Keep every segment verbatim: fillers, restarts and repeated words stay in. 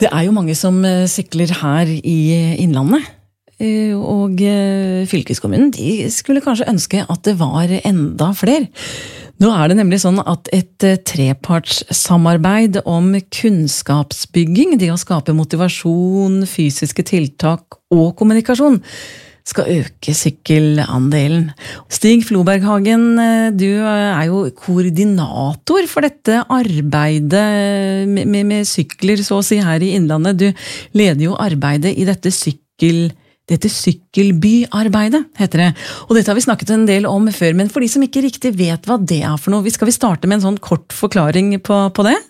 Det er jo mange som sykler her i Innlandet, og fylkeskommunen de skulle kanskje ønske at det var enda flere. Nå er det nemlig sånn at et trepartssamarbeid om kunnskapsbygging, det å skape motivasjon, fysiske tiltak og kommunikasjon, skal øke sykkelandelen. Stig Floberghagen, du er jo koordinator for dette arbeidet med, med, med sykler, så å si, her i Innlandet. Du leder jo arbeidet i dette sykkel, dette sykkelbyarbeidet, heter det. Og dette har vi snakket en del om før, men for de som ikke riktig vet hva det er for noe, skal vi starte med en sånn kort forklaring på, på det?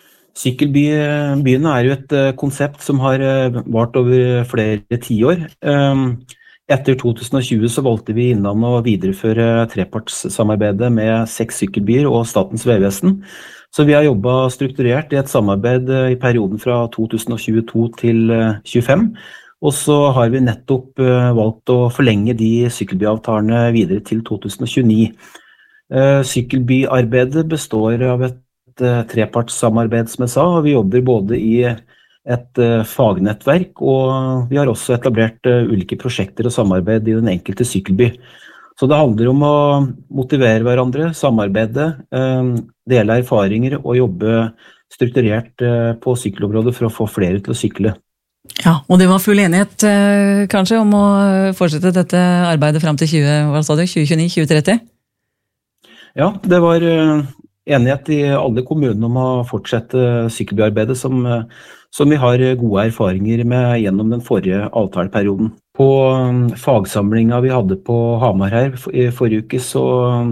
Sykkelbyene er jo et konsept som har vart over flere tiår. Etter to tusen og tjue så valgte vi Innlandet å videreføre trepartssamarbeidet med seks sykkelbyer og Statens vegvesen. Så vi har jobbet strukturert i et samarbeid i perioden fra to tusen og tjueto til tjuefem. Og så har vi nettopp valgt å forlenge de sykkelbyavtalene videre til to tusen og tjueni. Sykkelbyarbeidet består av et trepartssamarbeid, som jeg sa, og vi jobber både i et fagnettverk, og vi har også etablert ulike prosjekter og samarbeid i den enkelte sykkelby. Så det handler om å motivere hverandre, samarbeide, dele erfaringer og jobbe strukturert på sykkelområdet for å få flere til å sykle. Ja, og det var full enighet kanskje om å fortsette dette arbeidet frem til tjue, hva sa du, tjue tjueni til tjue tretti? Ja, det var enighet i alle kommunene om å fortsette sykkelbyarbeidet som, som vi har gode erfaringer med gjennom den forrige avtaleperioden. På fagsamlingen vi hadde på Hamar her i forrige uke så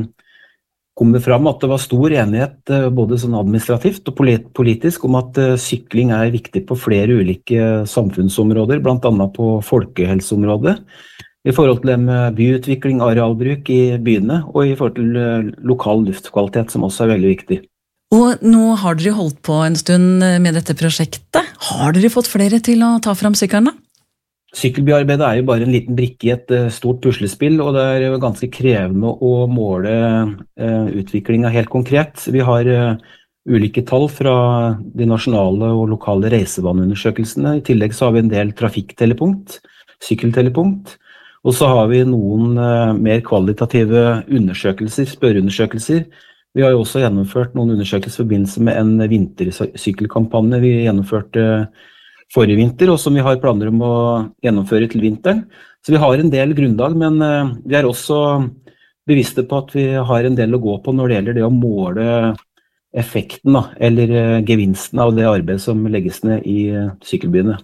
kom det fram at det var stor enighet både sånn administrativt og politisk om at sykling er viktig på flere ulike samfunnsområder, blant annet på folkehelseområdet, i forhold til det med byutvikling, arealbruk i byene, og i forhold til lokal luftkvalitet, som også er veldig viktig. Og nå har dere holdt på en stund med dette prosjektet. Har dere fått flere til å ta fram sykkelen da? Sykkelbyarbeidet er jo bare en liten brikke i et stort puslespill, og det er jo ganske krevende å måle utviklingen helt konkret. Vi har ulike tall fra de nasjonale og lokale reisevaneundersøkelsene. I tillegg så har vi en del trafikktelepunkt, sykkeltelepunkt, og så har vi noen mer kvalitative undersøkelser, spørreundersøkelser. Vi har jo også gjennomført noen undersøkelser i forbindelse med en vintersykkelkampanje vi gjennomførte forrige vinter, og som vi har planer om å gjennomføre til vinteren. Så vi har en del grunnlag, men vi er også bevisste på at vi har en del å gå på når det gjelder det å måle effekten, da, eller gevinsten av det arbeidet som legges ned i sykkelbyene.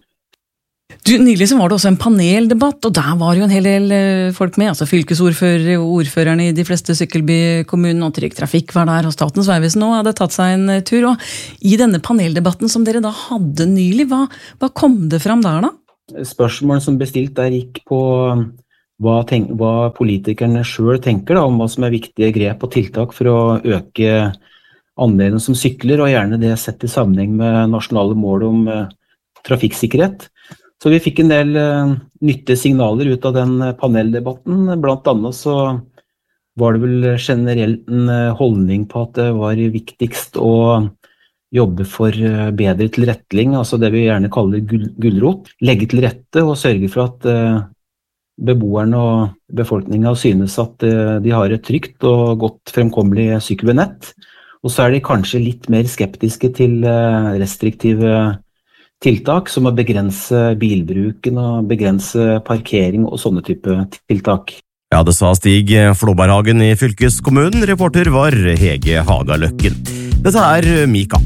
Du, nylig så var det også en paneldebatt, og der var jo en hel del folk med, altså fylkesordførere og ordførerne i de fleste sykkelbykommunene, og Trygg Trafikk var der, og Statens vegvesen nå hadde tatt seg en tur. Og i denne paneldebatten som dere da hadde nylig, hva, hva kom det fram der da? Spørsmålet som bestilt der gikk på hva, tenk, hva politikerne selv tenker da, om hva som er viktige grep og tiltak for å øke andelen som sykler, og gjerne det sett i sammenheng med nasjonale mål om uh, trafikksikkerhet. Så vi fikk en del uh, nyttige signaler ut av den paneldebatten. Blant annet så var det vel generelt en holdning på at det var viktigst å jobbe for bedre tilretteling, altså det vi gjerne kaller gull gulrot. Legge til rette og sørge for at uh, beboerne og befolkningen synes at uh, de har et trygt og godt fremkommelig sykkelnett. Og så er de kanskje litt mer skeptiske til uh, restriktive tiltak, som å begrense bilbruken og begrense parkering og sånne type tiltak. Ja, det sa Stig Floberghagen i fylkeskommunen. Reporter var Hege Hagaløkken. Dette er Mika.